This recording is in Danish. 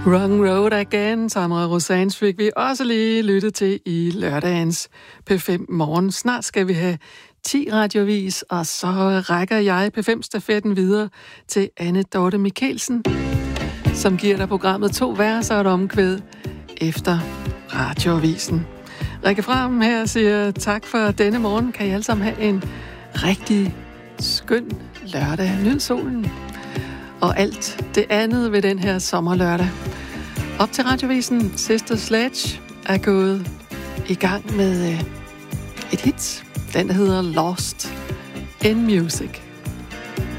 Wrong Road Again, Tamara Rosanes fik vi også lige lyttet til i lørdagens P5 Morgen. Snart skal vi have 10 radiovis, og så rækker jeg P5-stafetten videre til Anne Dorte Mikkelsen, som giver dig programmet 2 vers og et omkvæd efter radioavisen. Rikke Frem her siger tak for denne morgen. Kan I alle sammen have en rigtig skøn lørdag. Nyd solen og alt det andet ved den her sommerlørdag. Op til radiovisen Sister Sledge er gået i gang med et hit. Den hedder Lost in Music.